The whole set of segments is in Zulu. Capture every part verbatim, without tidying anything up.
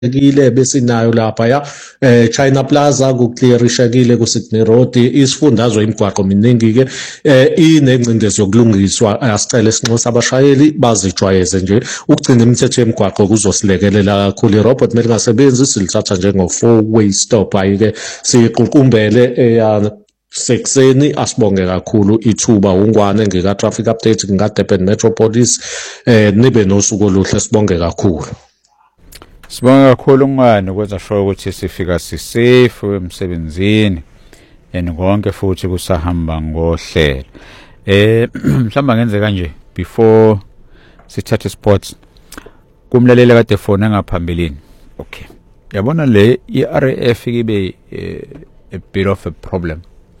kile besinayo lapha ya eh China Plaza kuclearishekile ku Sydney Road isifundazwe imigwaqo miningi ke eh inengcindezi yokulungiswa asicela isinxusa abashayeli bazijwayeze nje ukugcina imithetho yemigwaqo kuzosilekelela kakhulu irobot mele ngasebenzi silithatha njengo four way stop ayike siququmbele eya sekuseni asibonge kakhulu ithuba ungwane ngika traffic update ngika Durban Metropolis eh nibe nosuku oluhle sibonge kakhulu. Sibonga kakhulu ngwane ukwenza sure ukuthi sifika sisafe emsebenzini and konke futhi kusahamba ngohlelo. Eh mhlamba ngenze kanje before sithathe sports kumlaleli kade phone ngaphambilini. Okay. Yabona le i-R A F ibe a bit of a problem.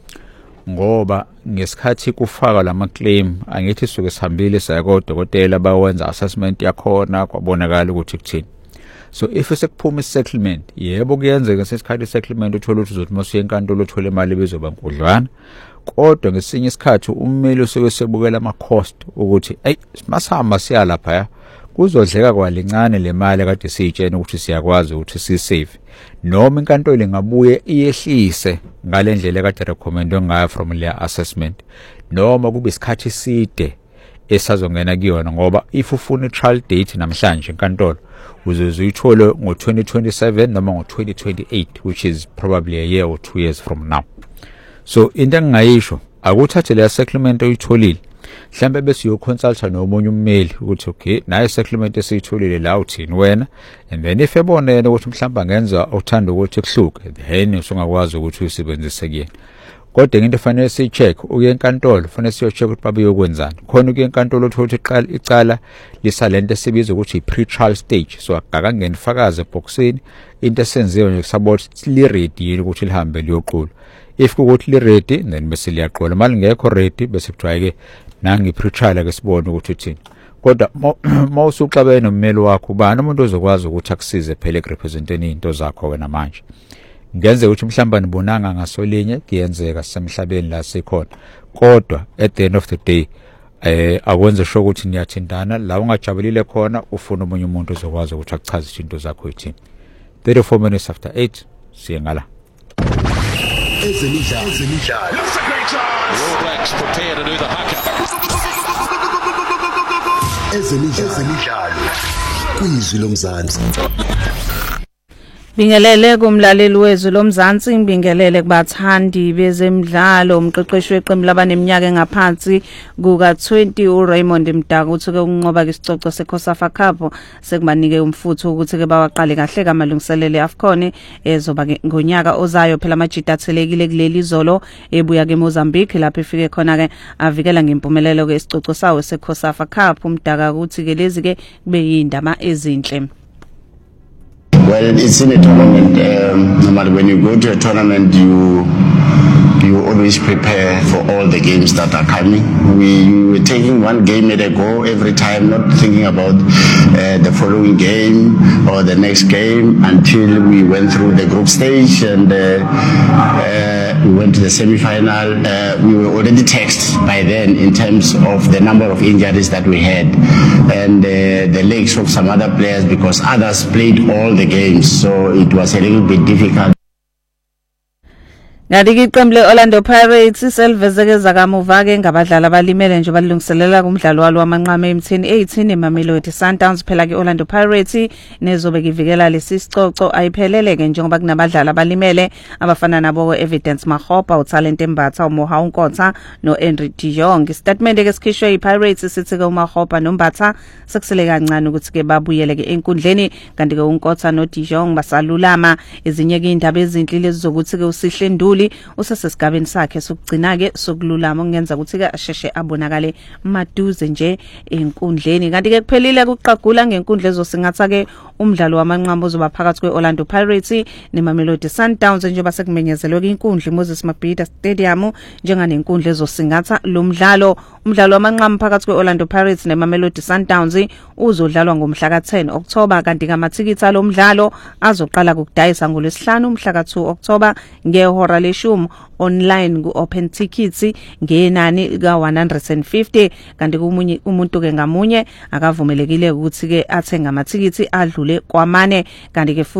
Ngoba ngesikhathi kufaka lama claim angithi suke sihambile saya kodokotela bawenza assessment yakhona kwabonakala ukuthi kuthini. So if sekuphuma isettlement yebo kuyenzeka sesikhathi isettlement uthola ukuthi uzothi mase enkantolo uthola imali bezoba nkudlwana kodwa ngesinye isikhathi ummeli usuke sebukela ama cost ukuthi ay masihamba siya lapha ya kuzodleka kwalincane le mali kade siyitshena ukuthi siyakwazi ukuthi si save noma inkantolo ingabuye iyehlise ngalendlela ekade recommendwe ngayo from le assessment noma kube isikhathi side esazongena kuyona ngoba if ufuna i-trial date namhlanje enkantolo uzoyithole ngo twenty twenty-seven noma ngo twenty twenty-eight which is probably a year or two years from now. So into engayisho akuthathe le settlement oyitholile mhlambe bese uyoconsulta nomunye ummeli ukuthi okay naye settlement esiyitholile la uthini wena and then if ebonene ukuthi mhlamba ngenza uthanda ukuthi kuhluke then usungakwazi ukuthi usebenzise kuyena. Kodwa into efanele sicheck uye enkantolo fanele siyocheck ukuthi babe yokwenzani khona uye enkantolo uthola ukuthi iqala icala lisalento esibiza ukuthi i-pre-trial stage so akakangeni fakaze eboxini into esenziwe nje kusabona li ready ukuthi lihambe liyoqula if ukuthi li ready then bese liyaqola mali ngekho ready bese kuthiwa ke nangi pre-trial ke sibone ukuthi uthini. Kodwa mawusuxabene nommeli wakho ubani umuntu ozokwazi ukuthi akusize phela ekurepresenteni into zakho wena manje ngenze ukuthi mhlamba nibonanga ngasolinye kuyenzeka semhlabeni la sikhona kodwa at the end of the day eh akwenze sure ukuthi niyathintana la ungajabulile khona ufuna umunye umuntu ozokwazi ukuthi akuchaze izinto zakho yithini. thirty-four minutes after eight siyengala ezemidlalo ezemidlalo All Blacks prepare to do the haka. ezemidlalo kwizwi lomzansi. Bingelele kumlaleli wezwe lomzansi ngibingelele kubathandi bezemidlalo umqeqeshi weqembu labaneminyaka engaphansi kuka twenty uRaymond Mdaka uthuke ukunqoba isicoco seCOSAFA Cup sekubanike umfutho ukuthi ke bawaqale kahle kamalungiselelo eAfcon ezoba ngonyaka ozayo phela amajita athelekile kuleli izolo ebuya ke Mozambique lapho efike khona ke avikela ngempumelelo ke isicoco sawo seCOSAFA Cup Mdaka ukuthi ke lezi ke kube yindaba ezinhle. Well, it's in a tournament. Um, normally, when you go to a tournament, you you always prepare for all the games that are coming. We, we were taking one game at a go every time, not thinking about uh, the following game or the next game until we went through the group stage and uh, uh, we went to the semi-final. Uh, we were already taxed by then in terms of the number of injuries that we had and uh, the legs of some other players because others played all the games, so it was a little bit difficult. Ngadiki iqembu leOrlando Pirates selvezekeza kamuva ke ngabadlali abalimele nje balungiselela kumdlalo walo wamanqama emthini eighteen eMamelodi Sundowns phela ke Orlando Pirates nezobe kivikela lesisicoco ayiphelele ke njengoba kunabadlali abalimele abafana nabo Evidence Mahopa uTalent Mbatha uMoha Unkotha noHenry de Jong. Istatement ke sikhishwe iPirates sithi ke uMahopa noMbatha sekusele kancane ukuthi ke babuyele ke enkundleni kanti ke uNkotha noDe Jong basalulama ezinye ke indaba ezinhle lezi zokuthi ke usihle Nduli usesesigabeni sakhe sokugcina ke sokululama kungenza ukuthi ke asheshe abonakale maduze nje enkundleni. Kanti ke kuphelile kuqagula ngenkundla ezosingatha ke umdlalo wamanqamba ozoba phakathi kweOrlando Pirates neMamelodi Sundowns njengoba sekumenyezelwe inkundla iMoses Mabhida Stadium njengane inkundla ezosingatha lo mdlalo. Umdlalo wamanqamba phakathi kweOrlando Pirates neMamelodi Sundowns uzodlalwa ngomhla ka ten October kanti ke amathikitha lo mdlalo azoqala ukudayisa ngolwesihlanu umhla ka two October ngehora ngeshumi online ku Open Tickets ngenani ka one hundred fifty kanti kumunye umuntu ke ngamunye akavumelekile ukuthi ke athenga amathikithi adlule kwamane kanti ke